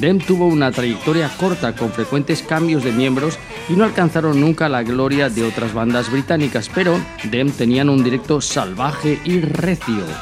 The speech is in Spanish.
Them tuvo una trayectoria corta con frecuentes cambios de miembros y no alcanzaron nunca la gloria de otras bandas británicas, pero Them tenían un directo salvaje y recio.